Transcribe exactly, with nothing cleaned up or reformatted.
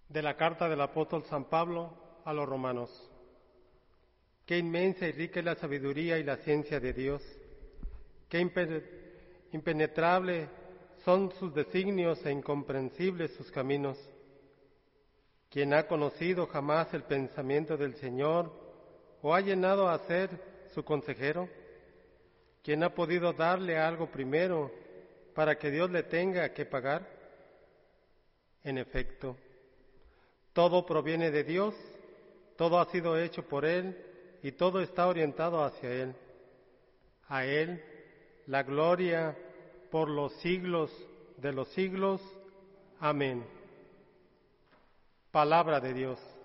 De la carta del apóstol San Pablo a los romanos. Qué inmensa y rica es la sabiduría y la ciencia de Dios. Qué impenetrable son sus designios e incomprensibles sus caminos. ¿Quién ha conocido jamás el pensamiento del Señor o ha llenado a ser su consejero? ¿Quién ha podido darle algo primero para que Dios le tenga que pagar? En efecto, todo proviene de Dios, todo ha sido hecho por Él y todo está orientado hacia Él. A Él la gloria por los siglos de los siglos. Amén. Palabra de Dios.